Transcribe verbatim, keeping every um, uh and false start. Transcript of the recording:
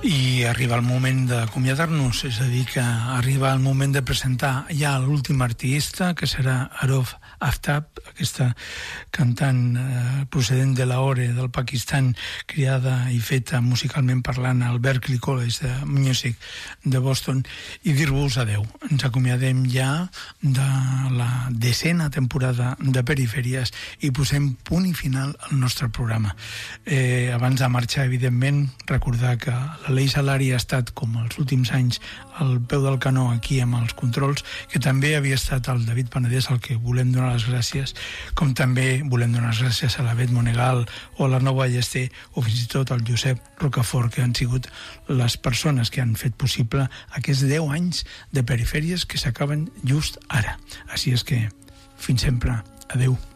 I arriba el moment d'acomiadar-nos, és a dir, que arriba el moment de presentar ja l'últim artista, que serà Arov Aftab, aquesta cantant eh, procedent de Lahore, del Pakistan, criada i feta musicalment parlant al Berklee College de Music de Boston, i dir-vos adeu. Ens acomiadem ja de la desena temporada de Perifèries i posem punt i final al nostre programa. Eh, abans de marxar, evidentment, recordar que l'Aleix Salari ha estat, com els últims anys, al peu del canó aquí amb els controls, que també havia estat el David Panadès, al que volem donar les gràcies, com també volem donar les gràcies a la Bet Monegal o a l'Arnau Ballester o fins i tot al Josep Rocafort, que han sigut les persones que han fet possible aquests deu anys de Perifèries que s'acaben just ara. Així és que, fins sempre. Adeu.